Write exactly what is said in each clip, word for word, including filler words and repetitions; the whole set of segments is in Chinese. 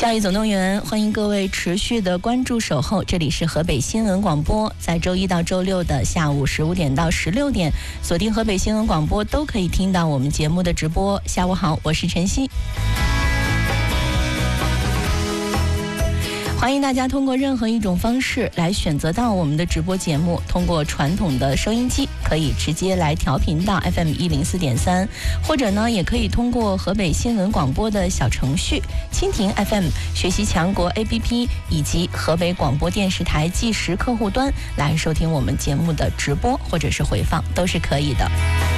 教育总动员，欢迎各位持续的关注守候，这里是河北新闻广播，在周一到周六的下午十五点到十六点，锁定河北新闻广播都可以听到我们节目的直播。下午好，我是晨曦。欢迎大家通过任何一种方式来选择到我们的直播节目，通过传统的收音机可以直接来调频到 F M 一零四点三，或者呢也可以通过河北新闻广播的小程序、蜻蜓 F M、学习强国 A P P 以及河北广播电视台即时客户端来收听我们节目的直播或者是回放，都是可以的。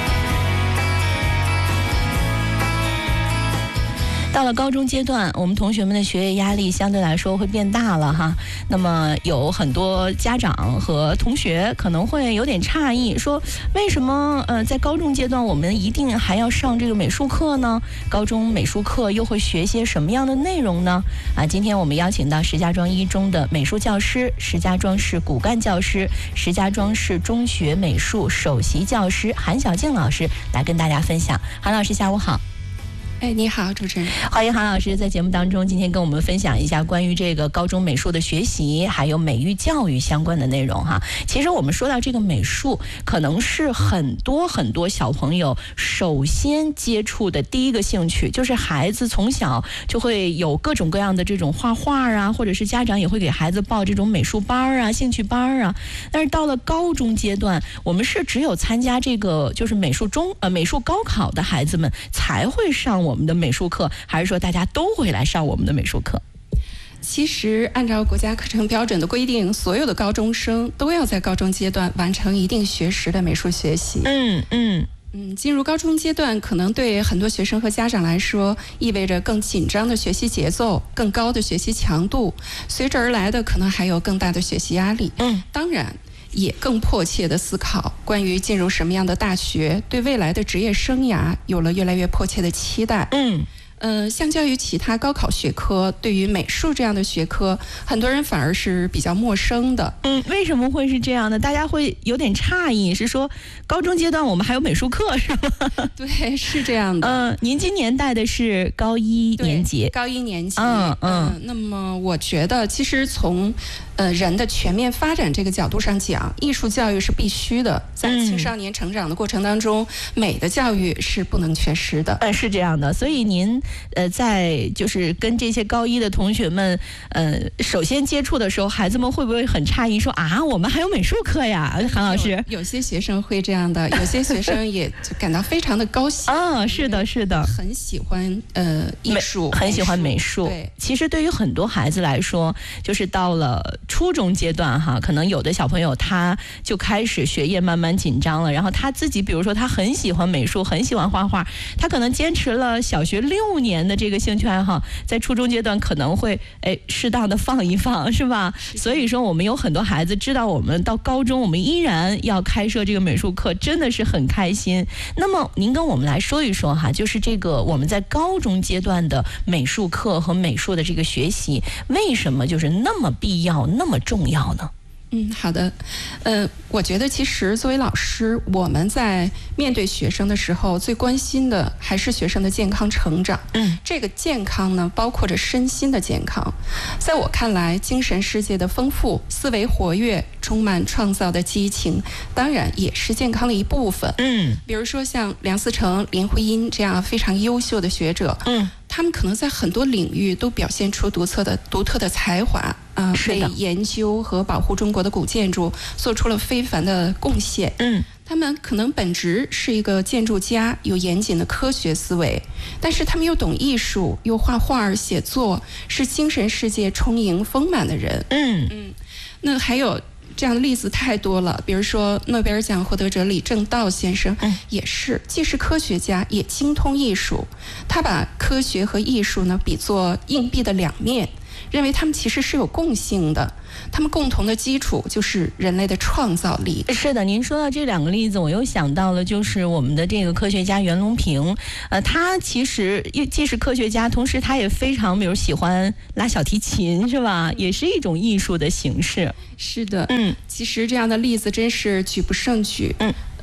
到了高中阶段，我们同学们的学业压力相对来说会变大了哈。那么有很多家长和同学可能会有点诧异，说为什么呃在高中阶段我们一定还要上这个美术课呢？高中美术课又会学些什么样的内容呢？啊，今天我们邀请到石家庄一中的美术教师、石家庄市骨干教师、石家庄市中学美术首席教师韩小静老师来跟大家分享。韩老师，下午好。 哎，你好，主持人。 欢迎韩老师在节目当中今天跟我们分享一下关于这个高中美术的学习还有美育教育相关的内容哈。其实我们说到这个美术，可能是很多很多小朋友首先接触的第一个兴趣，就是孩子从小就会有各种各样的这种画画啊，或者是家长也会给孩子报这种美术班啊、兴趣班啊。但是到了高中阶段，我们是只有参加这个就是美术中呃美术高考的孩子们才会上我们的美术课，还是说大家都会来上我们的美术课？ 其实按照国家课程标准的规定，所有的高中生都要在高中阶段完成一定学时的美术学习。 嗯嗯嗯，进入高中阶段，可能对很多学生和家长来说，意味着更紧张的学习节奏、更高的学习强度，随之而来的可能还有更大的学习压力。 嗯， 当然也更迫切的思考关于进入什么样的大学，对未来的职业生涯有了越来越迫切的期待。 嗯。 呃，相较于其他高考学科，对于美术这样的学科，很多人反而是比较陌生的。 嗯，为什么会是这样呢？大家会有点诧异，是说高中阶段我们还有美术课是吗？ 对，是这样的。 嗯、呃，您今年带的是高一年级， 高一年级。 嗯嗯、 呃。那么我觉得，其实从呃人的全面发展这个角度上讲，艺术教育是必须的。在青少年成长的过程当中，嗯、美的教育是不能缺失的。 呃，是这样的。所以您呃在就是跟这些高一的同学们呃首先接触的时候，孩子们会不会很诧异说啊，我们还有美术课呀？韩老师， 有, 有些学生会这样的，有些学生也就感到非常的高兴。 啊，是的，是的， 很喜欢呃艺术， 很喜欢美术。 对， 其实对于很多孩子来说，就是到了初中阶段哈，可能有的小朋友他就开始学业慢慢紧张了，然后他自己比如说他很喜欢美术，很喜欢画画，他可能坚持了小学六年的这个兴趣爱好，在初中阶段可能会哎适当的放一放，是吧？是，所以说我们有很多孩子知道我们到高中我们依然要开设这个美术课，真的是很开心。那么您跟我们来说一说哈，就是这个我们在高中阶段的美术课和美术的这个学习，为什么就是那么必要、那么重要呢？ 嗯，好的，呃，我觉得其实作为老师，我们在面对学生的时候，最关心的还是学生的健康成长。 嗯， 这个健康呢，包括着身心的健康。在我看来，精神世界的丰富、思维活跃、充满创造的激情，当然也是健康的一部分。 嗯， 比如说像梁思成、林徽因这样非常优秀的学者， 嗯， 他们可能在很多领域都表现出独特的独特的才华啊、呃，为研究和保护中国的古建筑做出了非凡的贡献。 嗯， 他们可能本质是一个建筑家，有严谨的科学思维，但是他们又懂艺术，又画画、写作，是精神世界充盈丰满的人。 嗯嗯，那还有这样的例子太多了，比如说诺贝尔奖获得者李政道先生， 嗯， 也是既是科学家，也精通艺术。他把科学和艺术呢比作硬币的两面，认为他们其实是有共性的。他们共同的基础就是人类的创造力。 是的，您说到这两个例子，我又想到了，就是我们的这个科学家袁隆平，呃，他其实既是科学家，同时他也非常，比如喜欢拉小提琴，是吧？也是一种艺术的形式。 是的， 嗯， 其实这样的例子真是举不胜举。 嗯。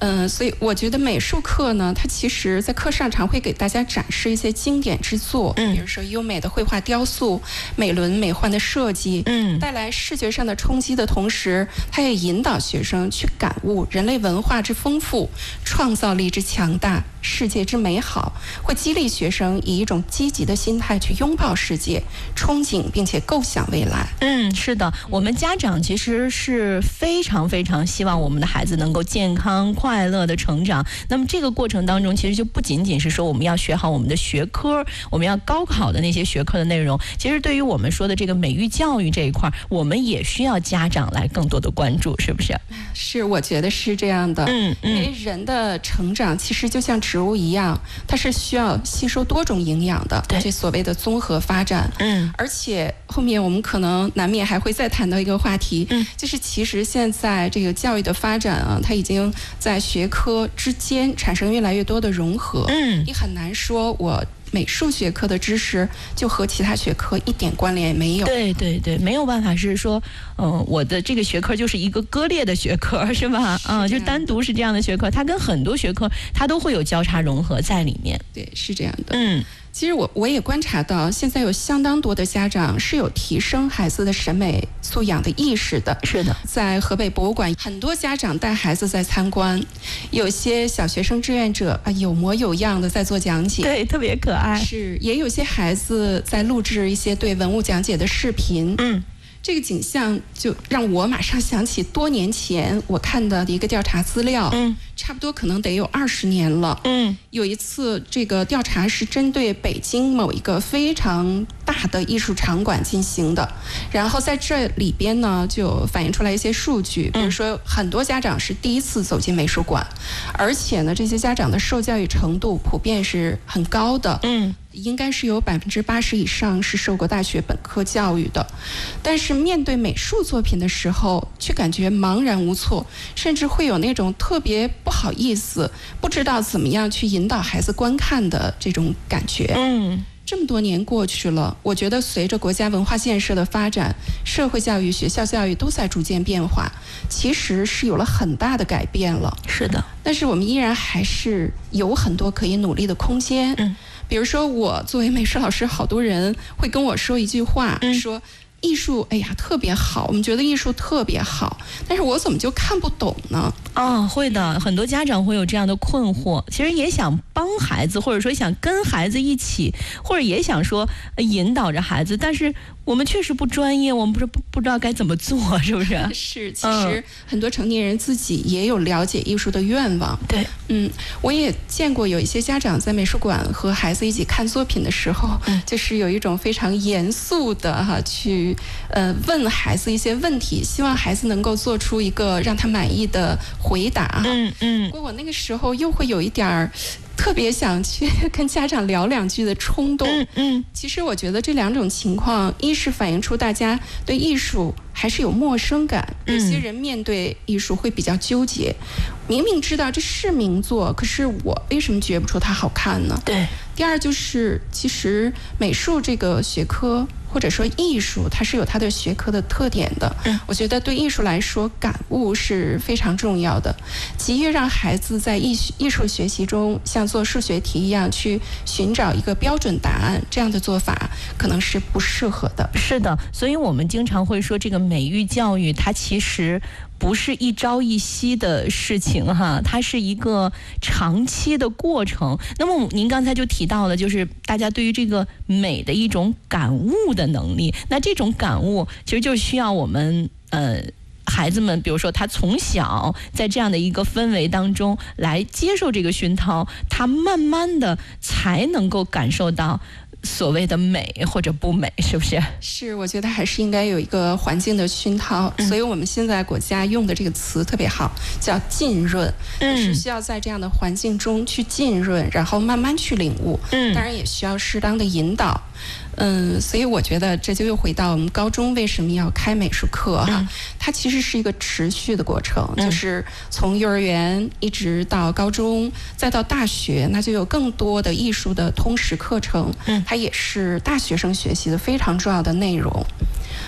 嗯、呃，所以我觉得美术课呢，它其实在课上常会给大家展示一些经典之作，嗯，比如说优美的绘画雕塑、美轮美奂的设计，嗯，带来视觉上的冲击的同时，它也引导学生去感悟人类文化之丰富、创造力之强大、世界之美好，会激励学生以一种积极的心态去拥抱世界，憧憬并且构想未来。 嗯，是的，我们家长其实是非常非常希望我们的孩子能够健康快乐的成长。那么这个过程当中，其实就不仅仅是说我们要学好我们的学科，我们要高考的那些学科的内容。其实对于我们说的这个美育教育这一块，我们也需要家长来更多的关注，是不是？ 是，我觉得是这样的。嗯嗯，因为人的成长其实就像植物一样，它是需要吸收多种营养的，对，这所谓的综合发展。嗯，而且后面我们可能难免还会再谈到一个话题，嗯，就是其实现在这个教育的发展啊，它已经在学科之间产生越来越多的融合。嗯，你很难说我美术学科的知识就和其他学科一点关联也没有。 对对对，没有办法是说，嗯、呃，我的这个学科就是一个割裂的学科，是吧？嗯，就单独是这样的学科，它跟很多学科它都会有交叉融合在里面。 对，是这样的。嗯。其实我我也观察到，现在有相当多的家长是有提升孩子的审美素养的意识的。 是的， 在河北博物馆，很多家长带孩子在参观，有些小学生志愿者啊有模有样的在做讲解， 对，特别可爱。 是，也有些孩子在录制一些对文物讲解的视频。嗯。这个景象就让我马上想起多年前我看的一个调查资料，嗯，差不多可能得有二十年了，嗯，有一次这个调查是针对北京某一个非常大的艺术场馆进行的，然后在这里边呢就反映出来一些数据，比如说很多家长是第一次走进美术馆，而且呢这些家长的受教育程度普遍是很高的，嗯。应该是有百分之八十以上是受过大学本科教育的，但是面对美术作品的时候，却感觉茫然无措，甚至会有那种特别不好意思，不知道怎么样去引导孩子观看的这种感觉。嗯。这么多年过去了，我觉得随着国家文化建设的发展，社会教育、学校教育都在逐渐变化，其实是有了很大的改变了。 是的， 但是我们依然还是有很多可以努力的空间。嗯，比如说我作为美术老师，好多人会跟我说一句话，嗯、说艺术，哎呀，特别好，我们觉得艺术特别好，但是我怎么就看不懂呢？ 哦，会的，很多家长会有这样的困惑，其实也想帮孩子，或者说想跟孩子一起，或者也想说引导着孩子，但是我们确实不专业，我们不是不不知道该怎么做，是不是？ 是，其实很多成年人自己也有了解艺术的愿望。 对， 嗯，我也见过有一些家长在美术馆和孩子一起看作品的时候，嗯、就是有一种非常严肃的哈去呃问孩子一些问题，希望孩子能够做出一个让他满意的回答。嗯嗯。不过我那个时候又会有一点儿特别想去跟家长聊两句的冲动。嗯嗯。其实我觉得这两种情况，一是反映出大家对艺术还是有陌生感，有些人面对艺术会比较纠结，明明知道这是名作，可是我为什么觉不出它好看呢？ 对。 第二就是，其实美术这个学科或者说艺术，它是有它的学科的特点的。嗯，我觉得对艺术来说，感悟是非常重要的。急于让孩子在艺艺术学习中像做数学题一样去寻找一个标准答案，这样的做法可能是不适合的。 是的，所以我们经常会说，这个美育教育它其实不是一朝一夕的事情哈，它是一个长期的过程。那么您刚才就提到了，就是大家对于这个美的一种感悟的能力，那这种感悟其实就需要我们呃孩子们，比如说他从小在这样的一个氛围当中来接受这个熏陶，他慢慢的才能够感受到所谓的美或者不美，是不是？ 是，我觉得还是应该有一个环境的熏陶，嗯、所以我们现在国家用的这个词特别好，叫浸润，嗯，是需要在这样的环境中去浸润，然后慢慢去领悟，嗯，当然也需要适当的引导。嗯，所以我觉得这就又回到我们高中为什么要开美术课哈、嗯，它其实是一个持续的过程，嗯、就是从幼儿园一直到高中，再到大学，那就有更多的艺术的通识课程，嗯，它也是大学生学习的非常重要的内容。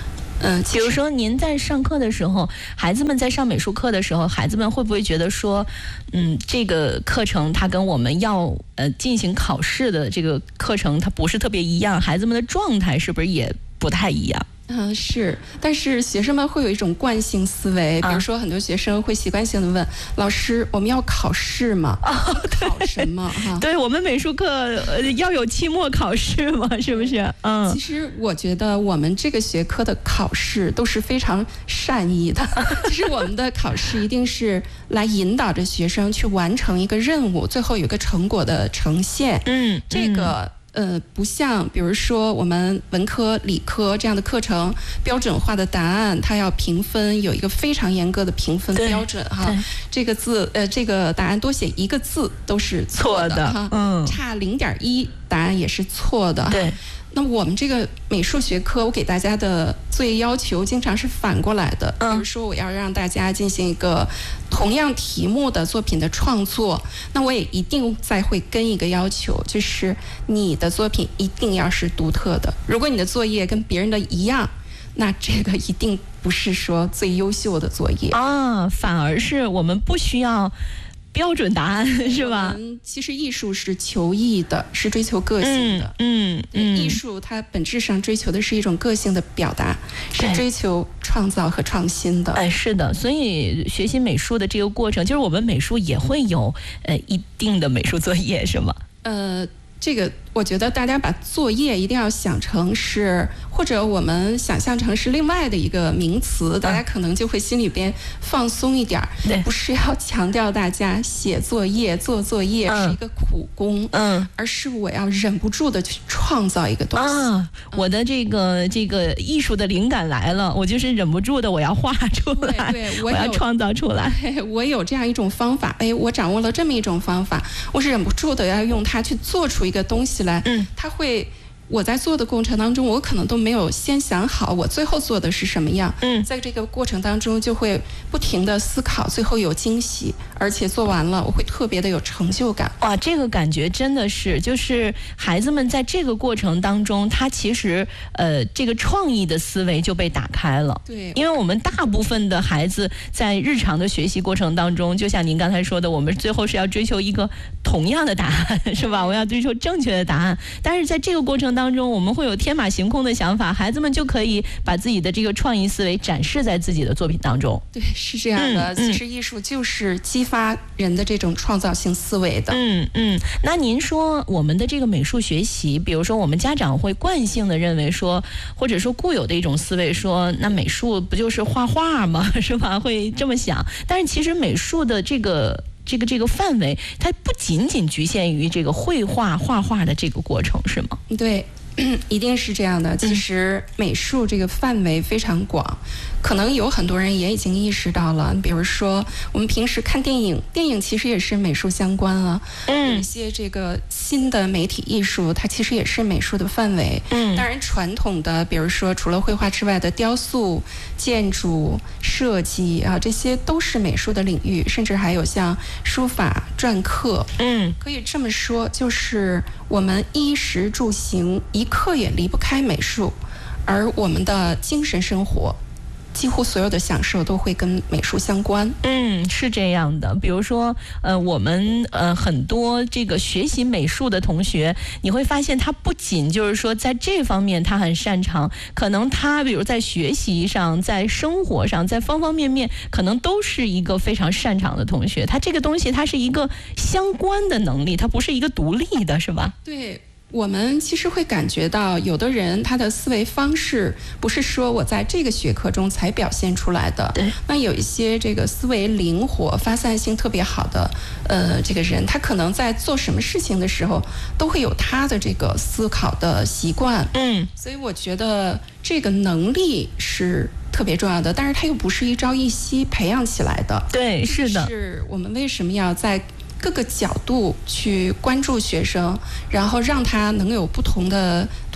嗯， 比如说您在上课的时候，孩子们在上美术课的时候，孩子们会不会觉得说，嗯，这个课程它跟我们要呃进行考试的这个课程它不是特别一样，孩子们的状态是不是也不太一样？ 嗯，是，但是学生们会有一种惯性思维，比如说很多学生会习惯性的问、啊、老师，我们要考试吗？哦、考什么？哈， 对我们美术课、呃、要有期末考试吗？是不是？嗯， 其实我觉得我们这个学科的考试都是非常善意的。其实我们的考试一定是来引导着学生去完成一个任务，最后有一个成果的呈现。 嗯， 这个。呃，不像比如说我们文科、理科这样的课程，标准化的答案，它要评分，有一个非常严格的评分标准哈。这个字，呃，这个答案多写一个字都是错的, 错的哈，嗯，差零点一答案也是错的。 对。 那我们这个美术学科，我给大家的作业要求经常是反过来的。比如说，我要让大家进行一个同样题目的作品的创作，那我也一定再会跟一个要求，就是你的作品一定要是独特的。如果你的作业跟别人的一样，那这个一定不是说最优秀的作业啊，反而是我们不需要标准答案，是吧？ 其实艺术是求异的，是追求个性的。 嗯 嗯, 嗯， 艺术它本质上追求的是一种个性的表达，是追求创造和创新的。 哎，是的，所以学习美术的这个过程，就是我们美术也会有呃一定的美术作业，是吗？ 呃，这个我觉得大家把作业一定要想成是，或者我们想象成是另外的一个名词，大家可能就会心里边放松一点。 对， 不是要强调大家写作业、做作业是一个苦工，嗯，而是我要忍不住的去创造一个东西。啊， 我的这个这个艺术的灵感来了，我就是忍不住的，我要画出来， 对，对我, 我要创造出来。 我有这样一种方法，哎，我掌握了这么一种方法，我是忍不住的要用它去做出一个东西来。嗯，它会，我在做的过程当中，我可能都没有先想好我最后做的是什么样。嗯，在这个过程当中就会不停的思考，最后有惊喜，而且做完了我会特别的有成就感。 哇，这个感觉真的是，就是孩子们在这个过程当中，他其实呃这个创意的思维就被打开了。 对， 因为我们大部分的孩子在日常的学习过程当中，就像您刚才说的，我们最后是要追求一个同样的答案，是吧？我要追求正确的答案。但是在这个过程当中，我们会有天马行空的想法，孩子们就可以把自己的这个创意思维展示在自己的作品当中。 对，是这样的。嗯、其实艺术就是激发人的这种创造性思维的。 嗯嗯。那您说我们的这个美术学习，比如说我们家长会惯性的认为说，或者说固有的一种思维说，那美术不就是画画吗？是吧？会这么想。但是其实美术的这个。这个这个范围，它不仅仅局限于这个绘画、画画的这个过程，是吗？ 对，一定是这样的。其实美术这个范围非常广，可能有很多人也已经意识到了。比如说，我们平时看电影，电影其实也是美术相关啊。嗯，有一些这个新的媒体艺术，它其实也是美术的范围。嗯，当然传统的，比如说除了绘画之外的雕塑、建筑设计啊，这些都是美术的领域，甚至还有像书法、篆刻。嗯，可以这么说，就是我们衣食住行一刻也离不开美术，而我们的精神生活几乎所有的享受都会跟美术相关。 嗯，是这样的。比如说，呃，我们呃很多这个学习美术的同学，你会发现他不仅就是说在这方面他很擅长，可能他比如在学习上、在生活上、在方方面面，可能都是一个非常擅长的同学。他这个东西，它是一个相关的能力，它不是一个独立的，是吧？ 对。我们其实会感觉到，有的人他的思维方式不是说我在这个学科中才表现出来的。 对。 那有一些这个思维灵活、发散性特别好的，呃，这个人，他可能在做什么事情的时候，都会有他的这个思考的习惯。嗯。所以我觉得这个能力是特别重要的，但是它又不是一朝一夕培养起来的。 对，是的。 是我们为什么要在各个角度去关注学生，然后让他能有不同的突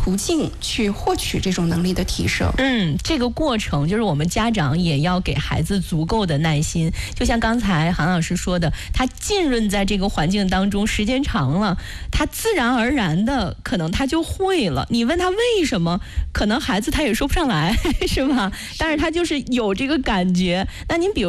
途径去获取这种能力的提升。 嗯，这个过程就是我们家长也要给孩子足够的耐心。就像刚才韩老师说的，他浸润在这个环境当中时间长了，他自然而然的可能他就会了。你问他为什么，可能孩子他也说不上来，是吧？但是他就是有这个感觉。那您比如